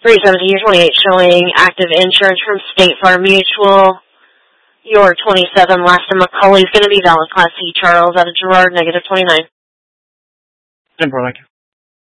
370, your 28 showing active insurance from State Farm Mutual. Your 27 last in McCauley is going to be valid Class C, Charles, out of Girard, -29. 10-4, thank you.